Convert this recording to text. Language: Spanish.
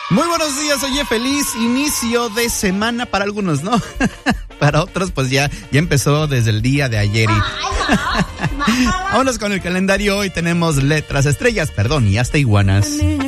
Muy buenos días, oye, feliz inicio de semana para algunos, ¿no? Para otros, pues ya empezó desde el día de ayer. Vámonos con el calendario. Hoy tenemos letras, estrellas, y hasta iguanas.